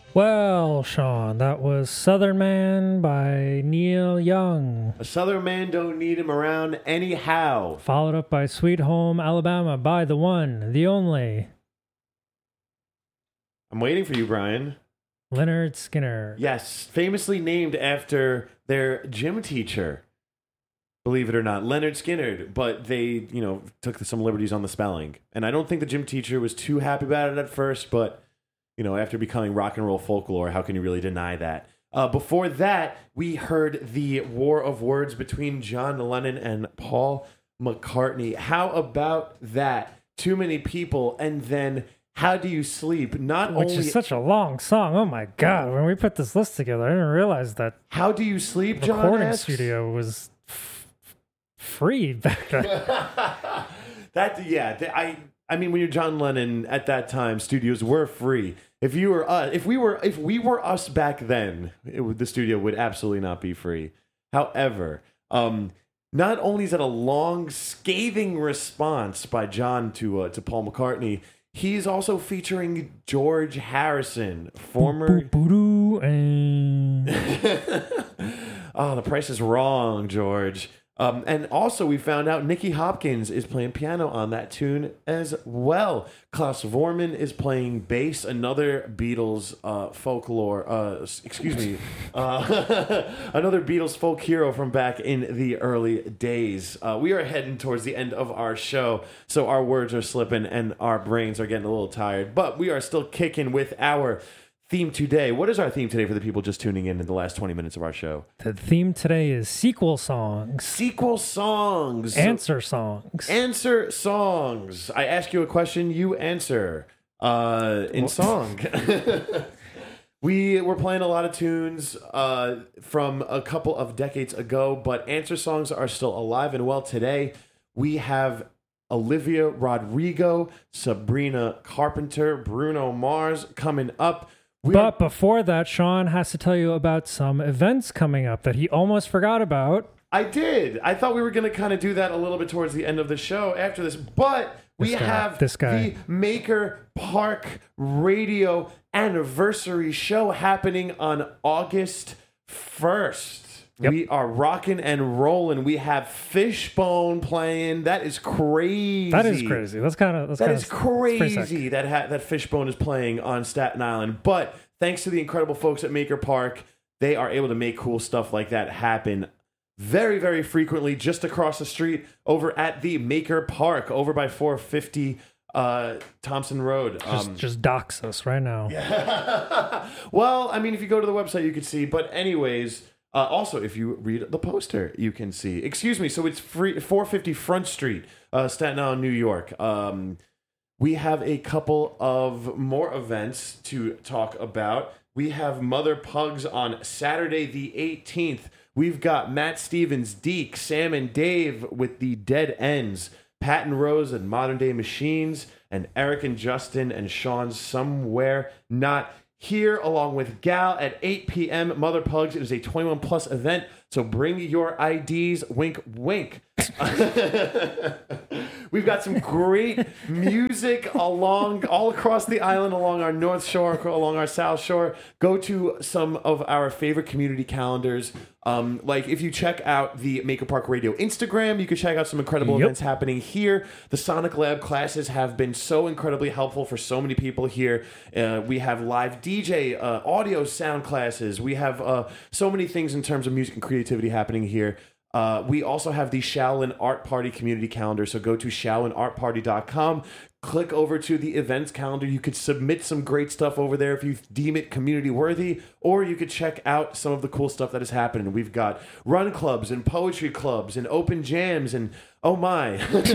Well, Sean, that was Southern Man by Neil Young, A Southern man don't need him around anyhow. followed up by Sweet Home Alabama by the one, the only, I'm waiting for you, Brian. Leonard Skinner. Yes, famously named after their gym teacher. Believe it or not, Leonard Skinner. But they, took some liberties on the spelling. And I don't think the gym teacher was too happy about it at first, but, after becoming rock and roll folklore, how can you really deny that? Before that, we heard the war of words between John Lennon and Paul McCartney. How about that? Too many people, and then How Do You Sleep? Which is such a long song. Oh my God. When we put this list together, I didn't realize that How Do You Sleep, John recording asks? studio was free back then. I mean, when you're John Lennon at that time, studios were free. If we were us back then, the studio would absolutely not be free. However, not only is that a long, scathing response by John to Paul McCartney, he's also featuring George Harrison, former. And Oh, the price is wrong, George. And also, we found out Nicky Hopkins is playing piano on that tune as well. Klaus Vorman is playing bass, another Beatles another Beatles folk hero from back in the early days. We are heading towards the end of our show, so our words are slipping and our brains are getting a little tired. But we are still kicking with our theme today. What is our theme today for the people just tuning in the last 20 minutes of our show? the theme today is sequel songs. Sequel songs. Answer songs. Answer songs. I ask you a question, you answer in song. We were playing a lot of tunes from a couple of decades ago, but answer songs are still alive and well today. We have Olivia Rodrigo, Sabrina Carpenter, Bruno Mars coming up. But before that, Sean has to tell you about some events coming up that he almost forgot about. I did. I thought we were going to kind of do that a little bit towards the end of the show after this, but we have the Maker Park Radio Anniversary Show happening on August 1st. Yep. We are rocking and rolling. We have Fishbone playing. That is crazy. That is crazy. That is crazy that Fishbone is playing on Staten Island. But thanks to the incredible folks at Maker Park, they are able to make cool stuff like that happen very, very frequently just across the street over at the Maker Park, over by 450 Thompson Road. Just dox us right now. Yeah. Well, I mean, if you go to the website, you can see. But anyways, also, if you read the poster, you can see. Excuse me. So it's free, 450 Front Street, Staten Island, New York. We have a couple of more events to talk about. We have Mother Pugs on Saturday the 18th. We've got Matt Stevens, Deke, Sam, and Dave with the Dead Ends, Pat and Rose and Modern Day Machines, and Eric and Justin and Sean Somewhere Not Here, along with Gal at 8 p.m. Mother Pugs. It is a 21 plus event, so bring your IDs. Wink, wink. We've got some great music all across the island, along our North Shore, along our South Shore. Go to some of our favorite community calendars. Like if you check out the Maker Park Radio Instagram, you can check out some incredible events happening here. The Sonic Lab classes have been so incredibly helpful for so many people here. We have live DJ, audio sound classes. We have so many things in terms of music and creativity happening here. We also have the Shaolin Art Party community calendar, so go to shaolinartparty.com, click over to the events calendar. You could submit some great stuff over there if you deem it community worthy, or you could check out some of the cool stuff that is happening. We've got run clubs and poetry clubs and open jams and oh my.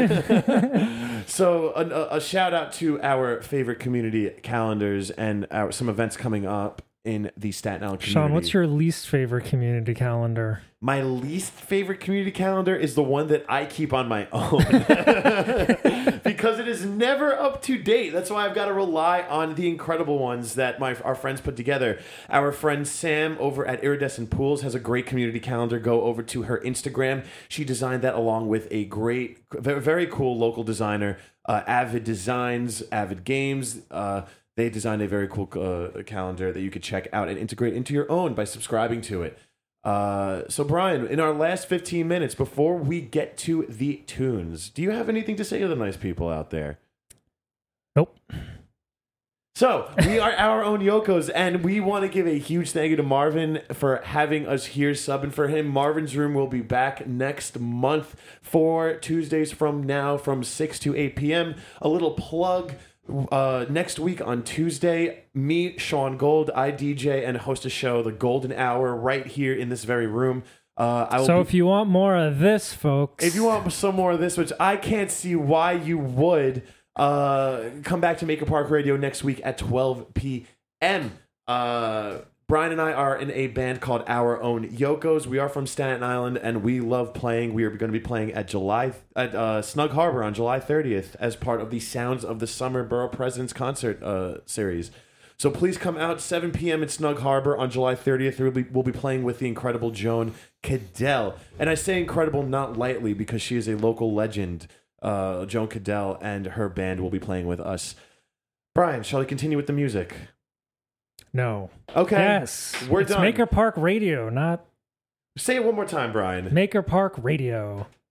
So a shout out to our favorite community calendars and some events coming up in the Staten Island community. Sean, what's your least favorite community calendar? My least favorite community calendar is the one that I keep on my own because it is never up to date. That's why I've got to rely on the incredible ones that our friends put together. Our friend Sam over at Iridescent Pools has a great community calendar. Go over to her Instagram. She designed that along with a great, very cool local designer, Avid Designs, Avid Games. They designed a very cool calendar that you could check out and integrate into your own by subscribing to it. So, Brian, in our last 15 minutes, before we get to the tunes, do you have anything to say to the nice people out there? Nope. So, we are our own Yokos, and we want to give a huge thank you to Marvin for having us here, subbing for him. Marvin's Room will be back next month, 4 Tuesdays from now, from 6 to 8 p.m. A little plug. Next week on Tuesday, me, Sean Gold, I DJ and host a show, The Golden Hour, right here in this very room. If you want more of this, folks. If you want some more of this, which I can't see why you would, come back to Maker Park Radio next week at 12 p.m. Brian and I are in a band called Our Own Yokos. We are from Staten Island, and we love playing. We are going to be playing at Snug Harbor on July 30th as part of the Sounds of the Summer Borough Presidents concert series. So please come out 7 p.m. at Snug Harbor on July 30th. We'll be playing with the incredible Joan Cadell. And I say incredible not lightly because she is a local legend. Joan Cadell and her band will be playing with us. Brian, shall we continue with the music? No. Okay. Yes. We're it's done. Maker Park Radio, not... Say it one more time, Brian. Maker Park Radio.